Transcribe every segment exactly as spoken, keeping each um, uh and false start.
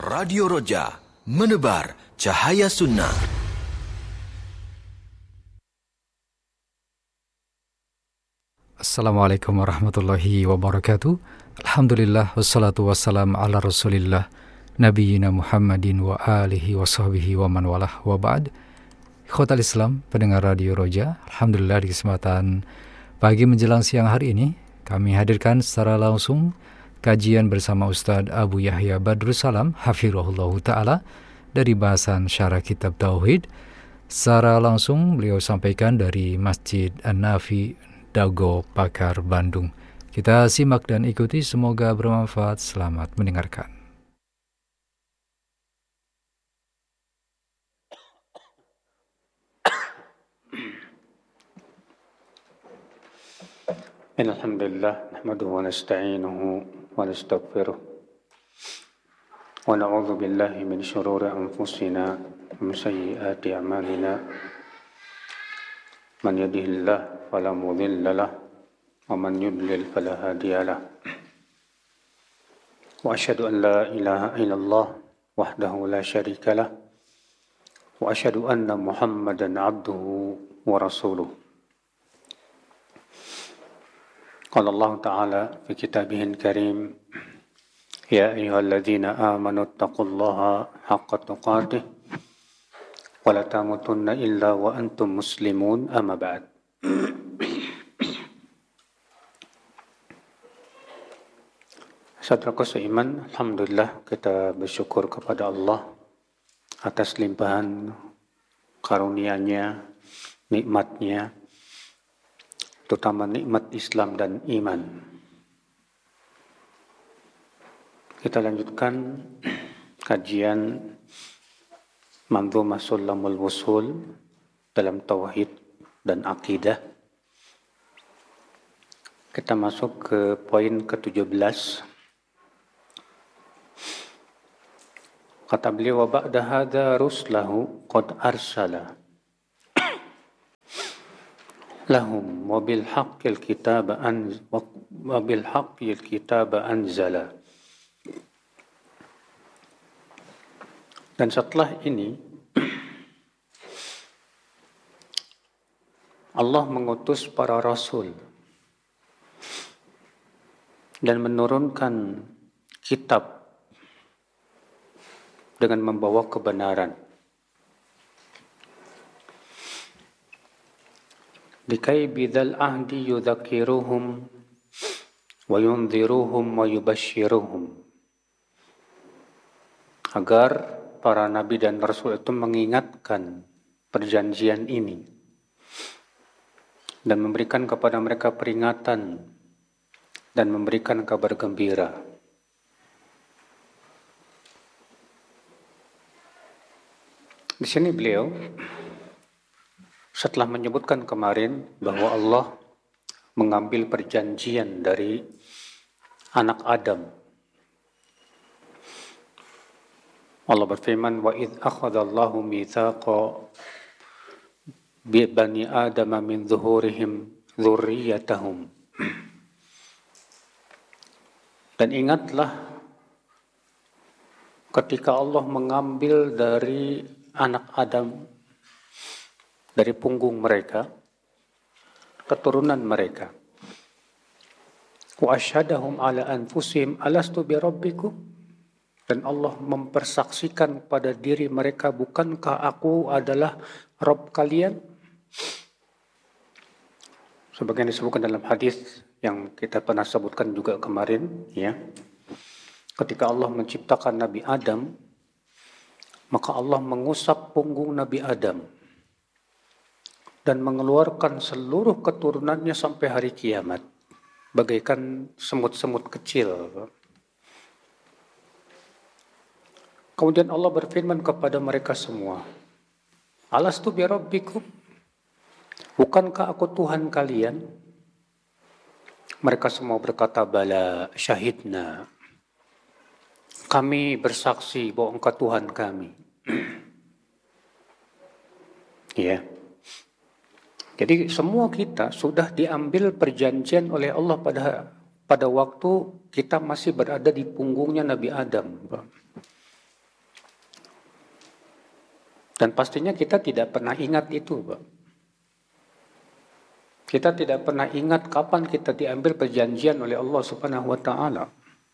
Radio Roja, menebar cahaya sunnah. Assalamualaikum warahmatullahi wabarakatuh. Alhamdulillah wassalatu wassalam ala rasulillah Nabiyyina Muhammadin wa alihi wa sahbihi wa man walah wa ba'd. Ikhwatal Islam, pendengar Radio Roja, Alhamdulillah di kesempatan pagi menjelang siang hari ini kami hadirkan secara langsung kajian bersama Ustadz Abu Yahya Badrus Salam hafizahullahu ta'ala dari bahasan syarah kitab Tauhid. Secara langsung beliau sampaikan dari Masjid An-Nafi Dago Pakar Bandung. Kita simak dan ikuti, semoga bermanfaat. Selamat mendengarkan. Alhamdulillah, nahmaduhu wa nasta'inuhu wa nastaghfiruh wa na'udzu billahi min shururi anfusina wa min sayyiati a'malina. Man yahdihillahu fala mudilla lahu wa man yudlil fala hadiya lahu. Wa asyhadu an la ilaha illallah wahdahu la syarika lahu wa asyhadu anna Muhammadan 'abduhu wa rasuluh. Qala Allah Ta'ala fi kitabihil karim, ya ayyuhalladzina amanu taqullaha haqqa tuqatih wa la tamutunna illa wa antum muslimun, amma ba'd. Saudaraku seiman, alhamdulillah kita bersyukur kepada Allah atas limpahan karunia-Nya, nikmat-Nya, terutama nikmat Islam dan iman. Kita lanjutkan kajian Manzumah Sulamul Wusul dalam Tauhid dan Akidah. Kita masuk ke poin ke tujuh belas. Kata beliau, wa ba'da hadza ruslahu qad arsala lahum wa bil haqqil kitaba an wa bil haqqil kitaba anzala. Dan setelah ini Allah mengutus para rasul dan menurunkan kitab dengan membawa kebenaran. Likai bidzal ahdi yudzakiruhum wa yunziruhum wa yubashshiruhum, agar para nabi dan rasul itu mengingatkan perjanjian ini dan memberikan kepada mereka peringatan dan memberikan kabar gembira. Di sini beliau setelah menyebutkan kemarin bahwa Allah mengambil perjanjian dari anak Adam. Allah berfirman, wa idh akhadallahu mitsaqa bi bani adama min zuhurihim dzurriyyatahum. Dan ingatlah ketika Allah mengambil dari anak Adam, dari punggung mereka, keturunan mereka. Wa asyhadahum ala anfusihim alastu bi rabbikum. Dan Allah mempersaksikan pada diri mereka, bukankah aku adalah Rabb kalian? Sebagian disebutkan dalam hadis yang kita pernah sebutkan juga kemarin, ya. Ketika Allah menciptakan Nabi Adam, maka Allah mengusap punggung Nabi Adam dan mengeluarkan seluruh keturunannya sampai hari kiamat, bagaikan semut-semut kecil. Kemudian Allah berfirman kepada mereka semua, alastu bi rabbikum, bukankah aku Tuhan kalian? Mereka semua berkata, bala syahidna, kami bersaksi bahwa engkau Tuhan kami. Ya. Jadi semua kita sudah diambil perjanjian oleh Allah pada pada waktu kita masih berada di punggungnya Nabi Adam. Dan pastinya kita tidak pernah ingat itu, Pak. Kita tidak pernah ingat kapan kita diambil perjanjian oleh Allah Subhanahu wa taala.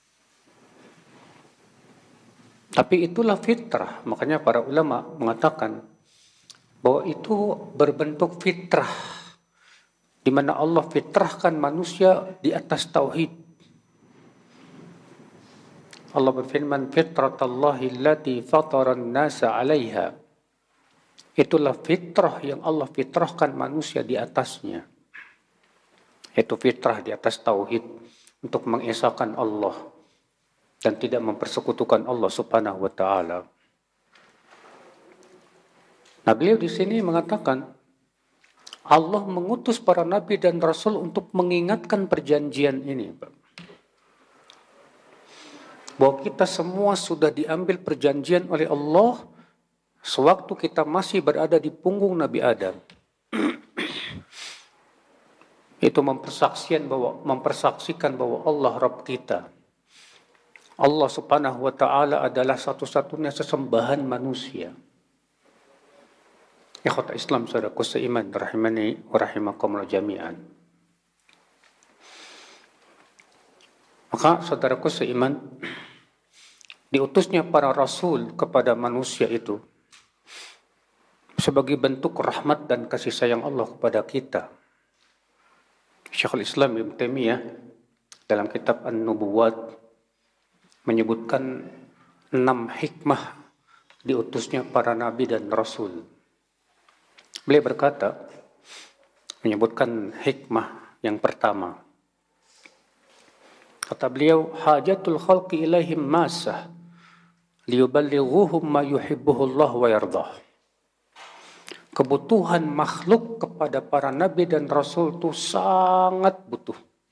Tapi itulah fitrah. Makanya para ulama mengatakan bahwa itu berbentuk fitrah, di mana Allah fitrahkan manusia di atas tauhid. Allah berfirman, fitratallahi allati fataran nasa 'alaiha. Itulah fitrah yang Allah fitrahkan manusia di atasnya. Itu fitrah di atas tauhid, untuk mengesahkan Allah dan tidak mempersekutukan Allah Subhanahu wa taala. Nah, beliau di sini mengatakan Allah mengutus para nabi dan rasul untuk mengingatkan perjanjian ini, Pak. Bahwa kita semua sudah diambil perjanjian oleh Allah sewaktu kita masih berada di punggung Nabi Adam. Itu mempersaksikan bahwa mempersaksikan bahwa Allah Rabb kita. Allah Subhanahu wa taala adalah satu-satunya sesembahan manusia. Ikhwata Islam, saudaraku seiman, rahimani wa rahimakumullah jami'an. Maka saudaraku seiman, diutusnya para rasul kepada manusia itu sebagai bentuk rahmat dan kasih sayang Allah kepada kita. Syekhul Islam Ibnu Taimiyah dalam kitab An-Nubuwat menyebutkan enam hikmah diutusnya para nabi dan rasul. Beliau berkata, menyebutkan hikmah yang pertama. Kata beliau, hajatul khalqi ilaihim masah liyuballighuhum ma yuhibbuhullah wa yardah. Kebutuhan makhluk kepada para nabi dan rasul itu sangat butuh.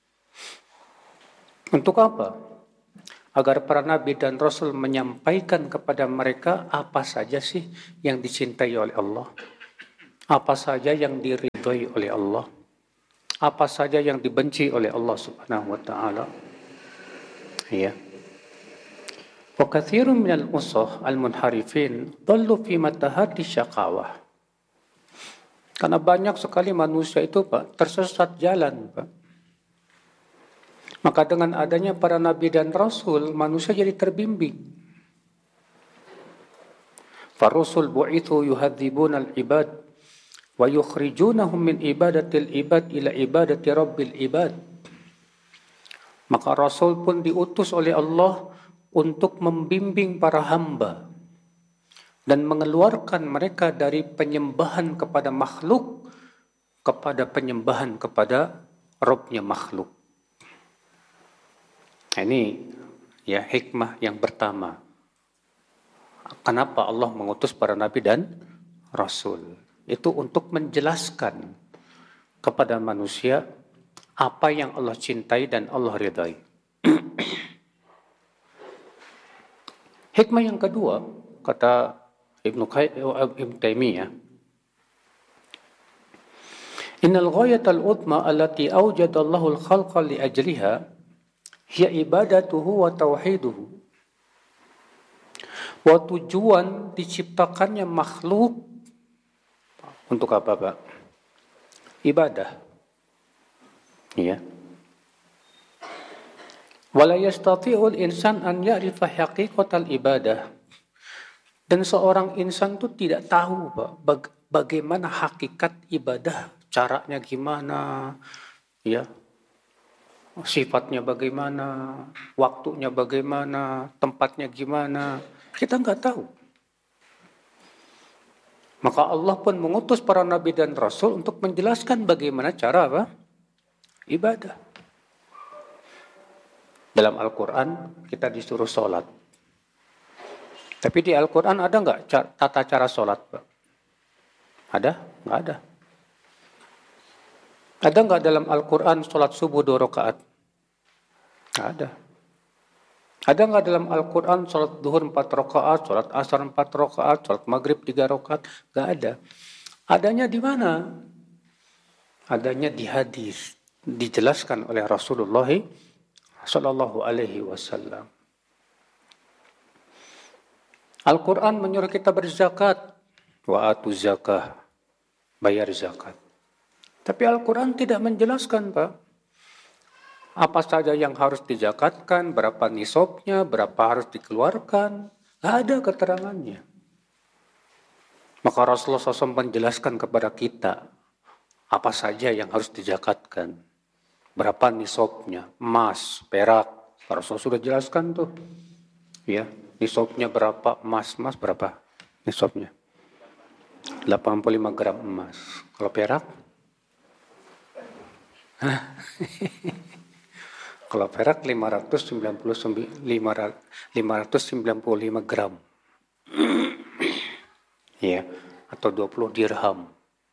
Untuk apa? Agar para nabi dan rasul menyampaikan kepada mereka apa saja sih yang dicintai oleh Allah, apa saja yang diridhai oleh Allah, apa saja yang dibenci oleh Allah Subhanahu wa taala. Ya. Wa katsirun minal usah al-munharifin dhallu fi matahati syaqawah. Karena banyak sekali manusia itu, Pak, tersesat jalan, Pak. Maka dengan adanya para nabi dan rasul, manusia jadi terbimbing. Farusul bu'ithu yuhadzibuna al-ibad wa yukhrijunahum min ibadatil ibad ila ibadati rabbil ibad. Maka rasul pun diutus oleh Allah untuk membimbing para hamba dan mengeluarkan mereka dari penyembahan kepada makhluk kepada penyembahan kepada Rabbnya makhluk. Ini ya hikmah yang pertama. Kenapa Allah mengutus para nabi dan rasul? Itu untuk menjelaskan kepada manusia apa yang Allah cintai dan Allah ridhai. Hikmah yang kedua, kata Ibnu Ibnu Taimiyah, innal ghayatal utma allati awjada Allahul khalqa li ajliha hiya ibadatuhu wa tauhiduhu. Wa tujuan diciptakannya makhluk untuk apa, Pak? Ibadah. Ya. Wala yastati'ul insan an ya'rifa haqiqatal ibadah. Dan seorang insan itu tidak tahu, Pak, baga- bagaimana hakikat ibadah, caranya gimana, ya, sifatnya bagaimana, waktunya bagaimana, tempatnya gimana, kita nggak tahu. Maka Allah pun mengutus para nabi dan rasul untuk menjelaskan bagaimana cara apa? Ibadah. Dalam Al-Quran kita disuruh sholat. Tapi di Al-Quran ada nggak tata cara sholat, Pak? Ada? Nggak ada. Ada nggak dalam Al-Quran sholat subuh dua rakaat? Nggak ada. Ada nggak dalam Al-Quran sholat duhur empat rakaat, sholat asar empat rakaat, sholat maghrib tiga rakaat? Nggak ada. Adanya di mana? Adanya di hadis. Dijelaskan oleh Rasulullah Sallallahu Alaihi Wasallam. Al-Quran menyuruh kita berzakat. wa atu zakah, bayar zakat. Tapi Al-Quran tidak menjelaskan, Pak. Apa saja yang harus dizakatkan, berapa nisabnya, berapa harus dikeluarkan. Tidak ada keterangannya. Maka Rasulullah shallallahu alaihi wasallam menjelaskan kepada kita apa saja yang harus dizakatkan. Berapa nisabnya, emas, perak. Rasulullah sudah jelaskan tuh. Ya, nisabnya berapa, emas, emas berapa nisabnya? delapan puluh lima gram emas. Kalau perak? Kalau perak lima ratus sembilan puluh lima gram. Ya, atau dua puluh dirham.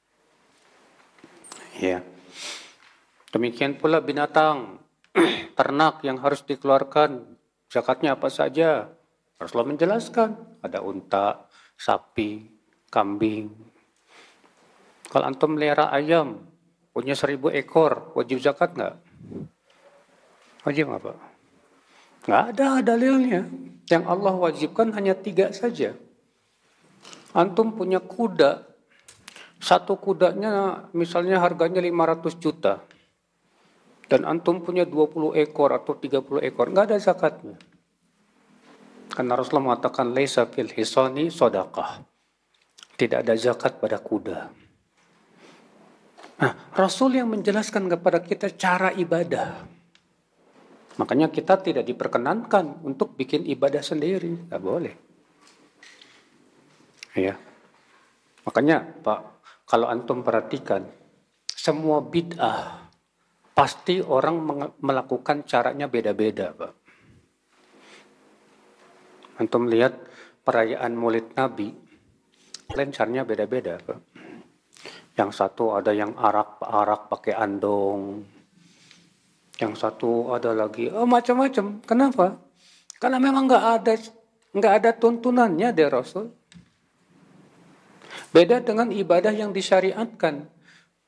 Ya. Demikian pula binatang ternak yang harus dikeluarkan zakatnya apa saja. Rasulullah menjelaskan, ada unta, sapi, kambing. Kalau antum melihara ayam, punya seribu ekor, wajib zakat nggak? Wajib nggak, Pak? Nggak ada dalilnya. Yang Allah wajibkan hanya tiga saja. Antum punya kuda, satu kudanya misalnya harganya lima ratus juta. Dan antum punya dua puluh ekor atau tiga puluh ekor, nggak ada zakatnya. Karena Rasulullah mengatakan, laisa fil hisani shadaqah. Tidak ada zakat pada kuda. Nah, Rasul yang menjelaskan kepada kita cara ibadah. Makanya kita tidak diperkenankan untuk bikin ibadah sendiri. Nggak boleh. Ya. Makanya, Pak, kalau antum perhatikan, semua bid'ah, pasti orang melakukan caranya beda-beda, Pak. Antum lihat perayaan Maulid Nabi, caranya beda-beda, Pak. Yang satu ada yang arak-arak pakai andong. Yang satu ada lagi, oh macam-macam. Kenapa? Karena memang nggak ada nggak ada tuntunannya dari Rasul. Beda dengan ibadah yang disyariatkan.